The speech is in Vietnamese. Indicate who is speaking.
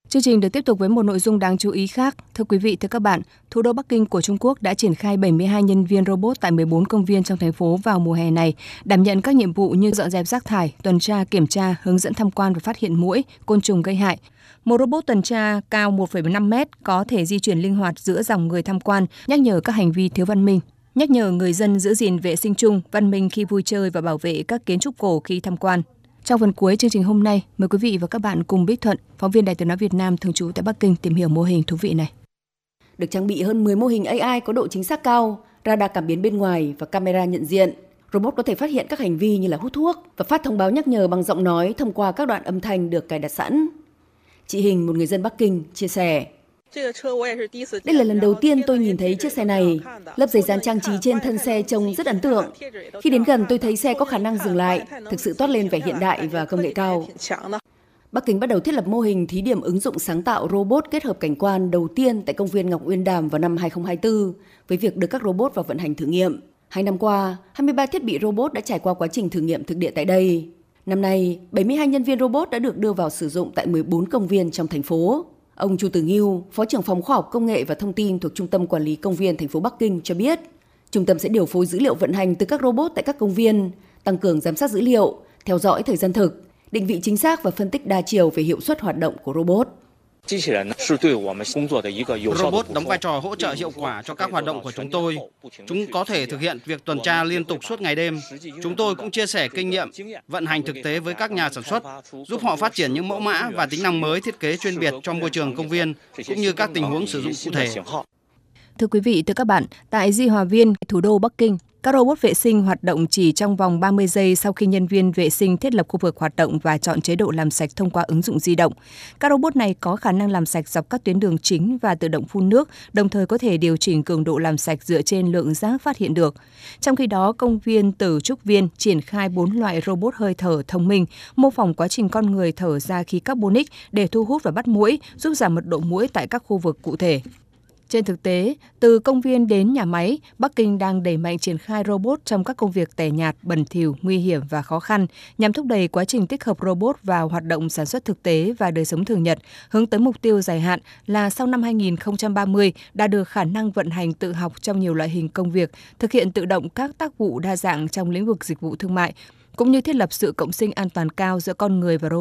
Speaker 1: Chương trình được tiếp tục với một nội dung đáng chú ý khác. Thưa quý vị, thưa các bạn, thủ đô Bắc Kinh của Trung Quốc đã triển khai 72 nhân viên robot tại 14 công viên trong thành phố vào mùa hè này, đảm nhận các nhiệm vụ như dọn dẹp rác thải, tuần tra, kiểm tra, hướng dẫn tham quan và phát hiện muỗi, côn trùng gây hại. Một robot tuần tra cao 1,5 mét có thể di chuyển linh hoạt giữa dòng người tham quan, nhắc nhở các hành vi thiếu văn minh, nhắc nhở người dân giữ gìn vệ sinh chung, văn minh khi vui chơi và bảo vệ các kiến trúc cổ khi tham quan. Trong phần cuối chương trình hôm nay, mời quý vị và các bạn cùng Bích Thuận, phóng viên Đài Tiếng nói Việt Nam thường trú tại Bắc Kinh tìm hiểu mô hình thú vị này.
Speaker 2: Được trang bị hơn 10 mô hình AI có độ chính xác cao, radar cảm biến bên ngoài và camera nhận diện. Robot có thể phát hiện các hành vi như là hút thuốc và phát thông báo nhắc nhở bằng giọng nói thông qua các đoạn âm thanh được cài đặt sẵn. Chị Hình, một người dân Bắc Kinh, chia sẻ. Đây là lần đầu tiên tôi nhìn thấy chiếc xe này. Lớp giấy dán trang trí trên thân xe trông rất ấn tượng. Khi đến gần tôi thấy xe có khả năng dừng lại, thực sự toát lên vẻ hiện đại và công nghệ cao. Bắc Kinh bắt đầu thiết lập mô hình thí điểm ứng dụng sáng tạo robot kết hợp cảnh quan đầu tiên tại công viên Ngọc Uyên Đàm vào năm 2024 với việc đưa các robot vào vận hành thử nghiệm. 2 năm qua, 23 thiết bị robot đã trải qua quá trình thử nghiệm thực địa tại đây. Năm nay, 72 nhân viên robot đã được đưa vào sử dụng tại 14 công viên trong thành phố. Ông Chu Tử Ngưu, Phó trưởng phòng khoa học công nghệ và thông tin thuộc Trung tâm Quản lý Công viên thành phố Bắc Kinh cho biết, trung tâm sẽ điều phối dữ liệu vận hành từ các robot tại các công viên, tăng cường giám sát dữ liệu, theo dõi thời gian thực, định vị chính xác và phân tích đa chiều về hiệu suất hoạt động của robot.
Speaker 3: Robot đóng vai trò hỗ trợ hiệu quả cho các hoạt động của chúng tôi. Chúng có thể thực hiện việc tuần tra liên tục suốt ngày đêm. Chúng tôi cũng chia sẻ kinh nghiệm, vận hành thực tế với các nhà sản xuất, giúp họ phát triển những mẫu mã và tính năng mới thiết kế chuyên biệt cho môi trường công viên, cũng như các tình huống sử dụng cụ thể.
Speaker 1: Thưa quý vị, thưa các bạn, tại Di Hòa Viên, thủ đô Bắc Kinh, các robot vệ sinh hoạt động chỉ trong vòng 30 giây sau khi nhân viên vệ sinh thiết lập khu vực hoạt động và chọn chế độ làm sạch thông qua ứng dụng di động. Các robot này có khả năng làm sạch dọc các tuyến đường chính và tự động phun nước, đồng thời có thể điều chỉnh cường độ làm sạch dựa trên lượng rác phát hiện được. Trong khi đó, công viên Tử Trúc Viên triển khai 4 loại robot hơi thở thông minh, mô phỏng quá trình con người thở ra khí carbonic để thu hút và bắt muỗi, giúp giảm mật độ muỗi tại các khu vực cụ thể. Trên thực tế, từ công viên đến nhà máy, Bắc Kinh đang đẩy mạnh triển khai robot trong các công việc tẻ nhạt, bẩn thỉu, nguy hiểm và khó khăn, nhằm thúc đẩy quá trình tích hợp robot vào hoạt động sản xuất thực tế và đời sống thường nhật, hướng tới mục tiêu dài hạn là sau năm 2030 đạt được khả năng vận hành tự học trong nhiều loại hình công việc, thực hiện tự động các tác vụ đa dạng trong lĩnh vực dịch vụ thương mại, cũng như thiết lập sự cộng sinh an toàn cao giữa con người và robot.